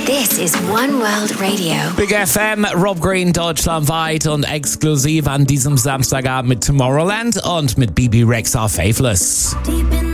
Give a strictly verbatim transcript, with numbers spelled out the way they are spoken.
This is One World Radio. Big F M, Rob Green, deutschlandweit und exklusiv an diesem Samstagabend mit Tomorrowland und mit B B Rexa Faithless. Deep in